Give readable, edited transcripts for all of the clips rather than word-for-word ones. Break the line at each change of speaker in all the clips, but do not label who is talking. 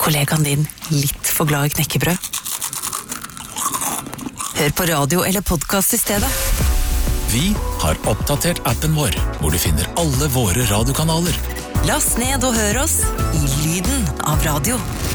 kollegaen din litt for glad i knekkebrød? Hør på radio eller podcast i stedet.
Vi har oppdatert appen vår, hvor du finner alle våre radiokanaler.
Last ned og hør oss i lyden av radio.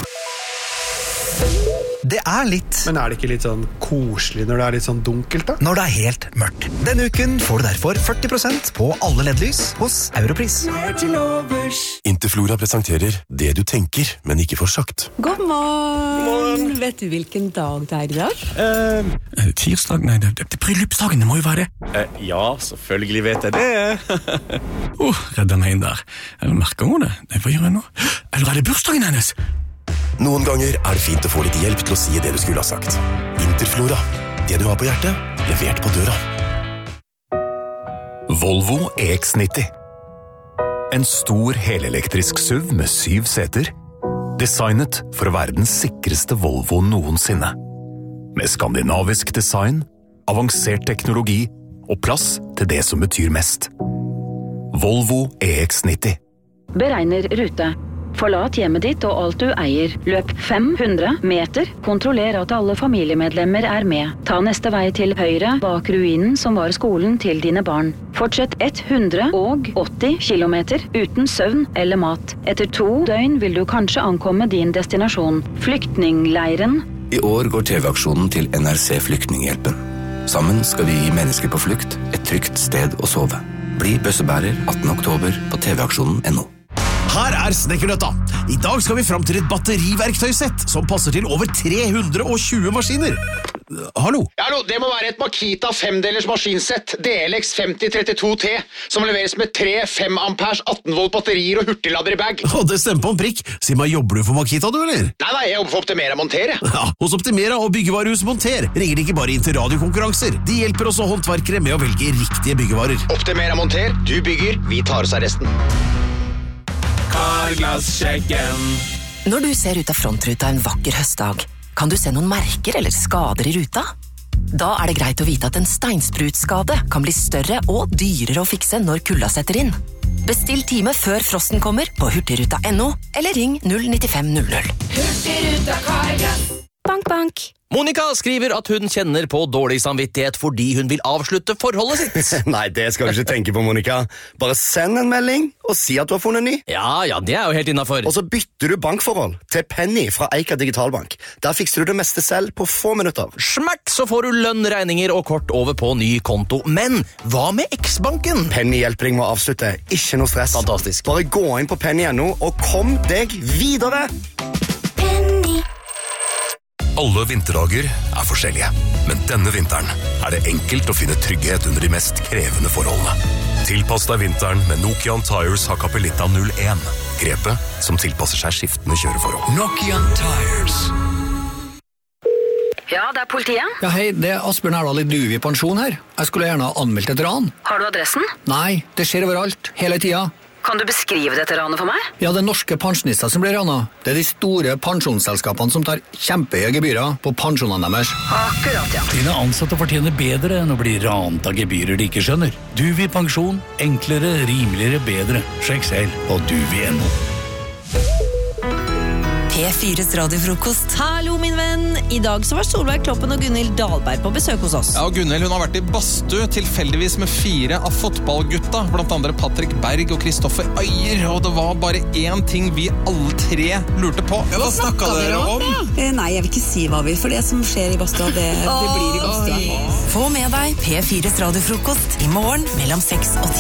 Det litt.
Men det ikke litt sånn koselig når det litt sånn dunkelt da?
Når det helt mørkt. Denne uken får du derfor 40% på alle LED-lys hos Europris.
Interflora presenterer det du tenker, men ikke får sagt.
God morgen. Vet du hvilken dag det i dag?
Tirsdag? Nei, det bryllupsdagen, det må jo være det.
Ja, selvfølgelig vet jeg det.
Redder meg inn der. Eller merker hun det? Nei, hva gjør jeg nå? Eller det bursdagen hennes?
Noen ganger det fint å få litt hjelp til å si det du skulle ha sagt. Interflora. Det du har på hjertet, levert på døra.
Volvo EX90. En stor helelektrisk SUV med 7 seter. Designet for å være den sikreste Volvo noensinne. Med skandinavisk design, avansert teknologi og plass til det som betyr mest. Volvo EX90.
Beregner rute. Forlat hjemmet ditt og alt du eier. Løp 500 meter. Kontroller at alle familiemedlemmer med. Ta neste vei til høyre bak ruinen som var skolen til dine barn. Fortsett 180 kilometer uten søvn eller mat. Etter 2 døgn vil du kanskje ankomme din destinasjon. Flyktningleiren.
I år går TV-aksjonen til NRC Flyktninghjelpen. Sammen skal vi gi mennesker på flukt et trygt sted å sove. Bli bøssebærer 18. oktober på tvaksjonen.no.
Her Snekkernøtta. I dag skal vi fram til et batteriverktøysett som passer til over 320 maskiner. Hallo?
Hallo, det må være et Makita 5-delers maskinsett DLX 5032T som leveres med 3 5 amperes 18 volt batterier og hurtiglader i bag.
Det stemmer på en prikk. Si meg, jobber du for Makita, du, eller?
Nei, jeg jobber for Optimera Monter.
Ja, hos Optimera og byggevarehus Monter ringer de ikke bare inn til radiokonkurranser. De hjelper også håndverkere med å velge riktige byggevarer.
Optimera Monter, du bygger, vi tar oss av resten.
Carglass-sjekken.
Når du ser ut av frontruta en vakker høstdag, kan du se noen merker eller skader i ruta? Da det greit å vite at en steinsprutskade kan bli større og dyrere å fikse når kulda setter inn. Bestill time før frosten kommer på hurtigruta.no eller ring 09500.
Hurtigruta Carglass.
Bank, bank.
Monica skriver at hun kjenner på dårlig samvittighet fordi hun vil avslutte forholdet sitt.
Nei, det skal du ikke tenke på, Monica. Bare send en melding og si at du har funnet ny.
Ja, det jo helt innenfor.
Og så bytter du bankforhold til Penny fra Eika Digitalbank. Der fikser du det meste selv på få minutter.
Smert, så får du lønn, regninger og kort over på ny konto. Men hva med X-banken?
Penny hjelper deg med å avslutte. Ikke noe stress.
Fantastisk.
Bare gå inn på Penny.no og kom deg videre.
Alle vinterdager forskjellige, men denne vinteren det enkelt å finne trygghet under de mest krevende forholdene. Tilpass deg vinteren med Nokian Tires Hakkapelitta 01. Grepet som tilpasser seg skiftende kjøreforhold.
Nokian Tires.
Ja, det politiet.
Ja, hei, det Asbjørn Erdal i Duvi pensjon her. Jeg skulle gjerne ha anmeldt et ran.
Har du adressen?
Nei, det skjer overalt, hele tida.
Kan du beskrive dette ranet for meg?
Ja, det norske pensjonister som blir ranet. Det de store pensjonsselskapene som tar kjempehøye gebyrer på pensjonene deres.
Akkurat, ja.
Dine ansatte fortjener bedre enn å bli ranet av gebyrer de ikke skjønner. Duvi pensjon. Enklere, rimeligere, bedre. Sjekk selv på duvi.no.
P4s radiofrokost.
Hallo, min venn. I dag så var Solveig Kloppen og Gunhild Dahlberg på besøk hos oss.
Ja, og Gunhild hun har vært i badstue tilfeldigvis med 4 av fotballgutta, blant andre Patrick Berg og Kristoffer Øyer, og det var bare én ting vi alle 3 lurte på.
Ja, hva snakket dere om? Nei, jeg vil ikke si hva vi, for det som skjer i badstua, det blir i badstua.
Få med deg P4s radiofrokost i morgen mellom 6 og 10.